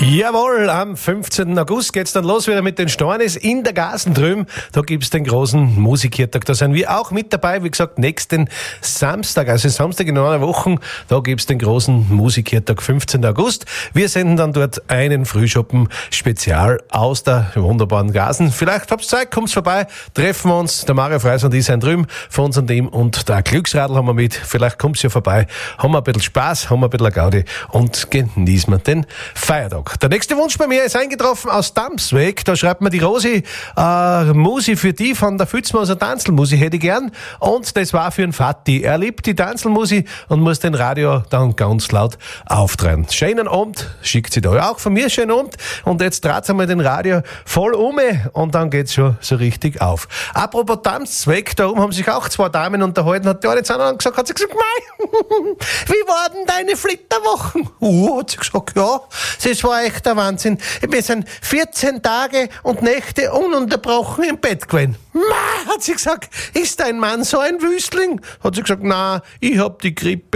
Jawohl, am 15. August geht's dann los wieder mit den Stornis in der Gasen drüben. Da gibt's den großen Musikhirtag. Da sind wir auch mit dabei. Wie gesagt, nächsten Samstag, also Samstag in einer Woche, da gibt's den großen Musikhirtag, 15. August. Wir senden dann dort einen Frühschoppen Spezial aus der wunderbaren Gasen. Vielleicht habt's Zeit, kommt's vorbei, treffen wir uns. Der Mario Freis und ich sind drüben von uns und dem und der Glücksradl haben wir mit. Vielleicht kommt's ja vorbei. Haben wir ein bisschen Spaß, haben wir ein bisschen Gaudi und genießen wir den Feiertag. Der nächste Wunsch bei mir ist eingetroffen aus Damsweg. Da schreibt mir die Rosi, Musi für die von der Fützmoser Tanzelmusi hätte ich gern. Und das war für den Vati. Er liebt die Tanzelmusi und muss den Radio dann ganz laut auftreten. Schönen Abend, schickt sie da auch von mir, schönen Abend. Und jetzt dreht's einmal den Radio voll und dann geht's schon so richtig auf. Apropos Damsweg, da oben haben sich auch zwei Damen unterhalten, hat die eine zueinander gesagt, hat sie gesagt, mei, wie war denn deine Flitterwochen? Hat sie gesagt, ja, das war echt der Wahnsinn. Wir sind 14 Tage und Nächte ununterbrochen im Bett gewesen. Ma, hat sie gesagt, ist dein Mann so ein Wüstling? Hat sie gesagt, na, ich hab die Grippe